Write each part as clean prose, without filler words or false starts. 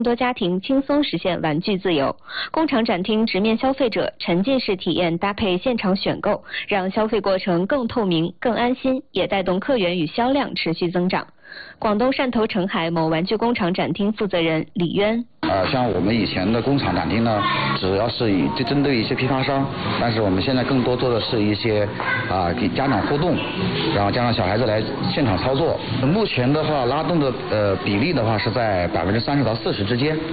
多家庭轻松实现玩具自由。工厂展厅直面消费者，沉浸式体验搭配现场选购，让消费过程更透明、更安心，也带动客源与销量持续增长。广东汕头澄海某玩具工厂展厅负责人李渊。 像我们以前的工厂展厅呢，主要是针对一些批发商，但是我们现在更多做的是一些给家长互动，然后加上小孩子来现场操作。目前的话，拉动的比例的话是在30%到40%之间。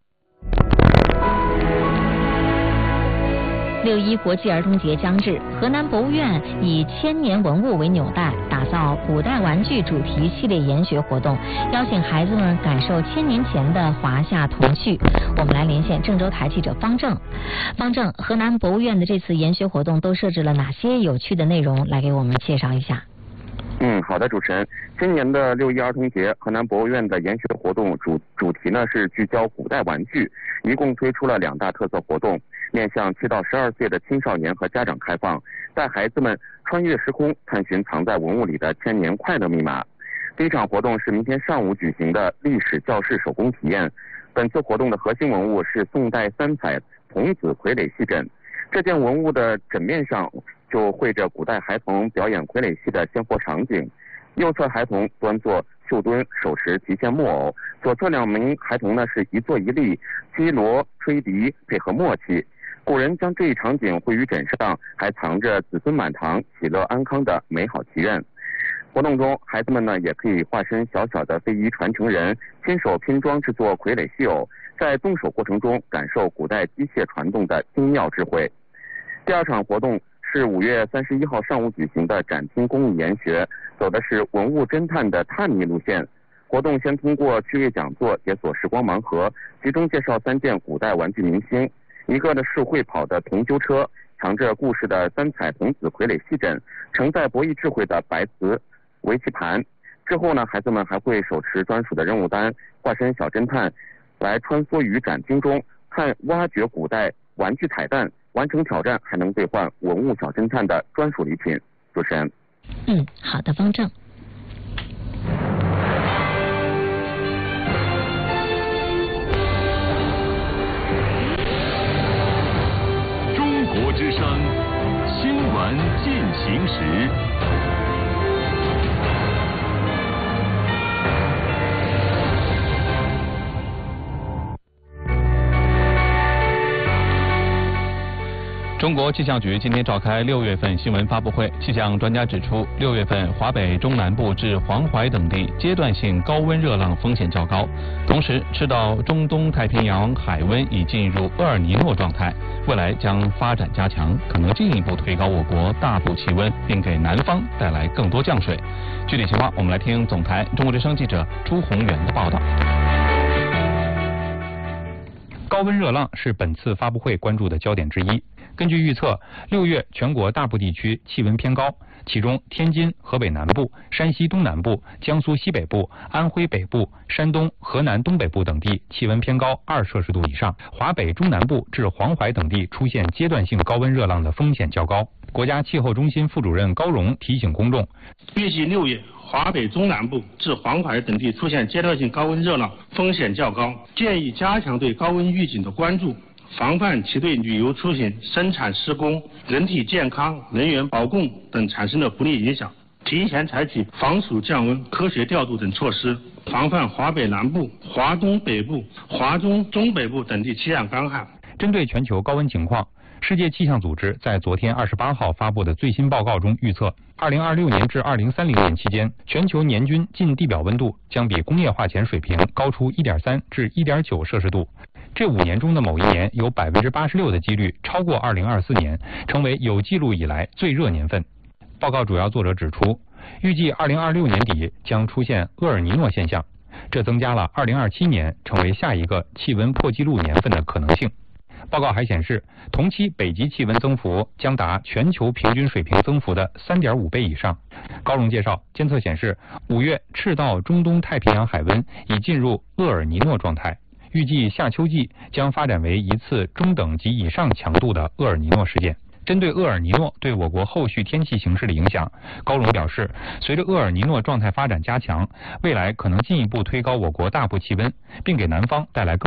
6·1国际儿童节将至，河南博物院以千年文物为纽带，打造古代玩具主题系列研学活动，邀请孩子们感受1000年前的华夏童趣。我们来连线郑州台记者方正。方正，河南博物院的这次研学活动都设置了哪些有趣的内容？来给我们介绍一下。 好的，主持人。今年的6·1儿童节，河南博物院的研学活动主题呢是聚焦古代玩具，一共推出了2大特色活动，面向7到12岁的青少年和家长开放，带孩子们穿越时空，探寻藏在文物里的1000年快乐密码。第一场活动是明天上午举行的历史教室手工体验。本次活动的核心文物是宋代3彩童子傀儡戏枕，这件文物的枕面上就绘着古代孩童表演傀儡戏的鲜活场景。右侧孩童端坐绣墩，手持极限木偶；左侧2名孩童呢是一坐一立，击锣吹笛，配合默契。古人将这一场景绘于枕上，还藏着子孙满堂、喜乐安康的美好祈愿。活动中，孩子们呢也可以化身小小的非遗传承人，亲手拼装制作傀儡戏偶，在动手过程中感受古代机械传动的精妙智慧。第2场活动是5月31号上午举行的展厅公益研学，走的是文物侦探的探秘路线。活动先通过趣味讲座解锁时光盲盒，集中介绍3件古代玩具明星，一个呢是会跑的铜揪车，藏着故事的3彩童子傀儡戏枕，承载博弈智慧的白瓷围棋盘。之后呢，孩子们还会手持专属的任务单，化身小侦探，来穿梭于展厅中，挖掘古代玩具彩蛋，完成挑战还能兑换文物小侦探的专属礼品。主持人。 好的，方正。 中国之声，新闻进行时。 中国气象局今天召开6月份新闻发布会，气象专家指出，6月份华北、中南部至黄淮等地阶段性高温热浪风险较高，同时赤道中东太平洋海温已进入厄尔尼诺状态，未来将发展加强，可能进一步推高我国大部气温，并给南方带来更多降水。具体情况，我们来听总台中国之声记者朱宏元的报道。 高温热浪是本次发布会关注的焦点之一。根据预测，6月全国大部地区气温偏高，其中天津、河北南部、山西东南部、江苏西北部、安徽北部、山东、河南东北部等地气温偏高2摄氏度以上，华北中南部至黄淮等地出现阶段性高温热浪的风险较高。国家气候中心副主任高荣提醒公众， 预计6月华北中南部至黄淮等地出现阶段性高温热浪，风险较高，建议加强对高温预警的关注，防范其对旅游出行、生产施工、人体健康、能源保供等产生的不利影响，提前采取防暑降温、科学调度等措施，防范华北南部、华东北部、华中中北部等地气象干旱。 针对全球高温情况，世界气象组织在昨天28号发布的最新报告中预测，2026年至2030年期间，全球年均近地表温度将比工业化前水平高出1.3至1.9摄氏度。这5年中的某一年有86%的几率超过2024年，成为有记录以来最热年份。报告主要作者指出，预计2026年底将出现厄尔尼诺现象，这增加了2027年成为下一个气温破纪录年份的可能性。报告还显示，同期北极气温增幅将达全球平均水平增幅的3.5倍以上。高荣介绍，监测显示，5月赤道中东太平洋海温已进入厄尔尼诺状态，预计夏秋季将发展为一次中等及以上强度的厄尔尼诺事件。 针对厄尔尼诺对我国后续天气形势的影响，高龙表示，随着厄尔尼诺状态发展加强，未来可能进一步推高我国大部气温，并给南方带来更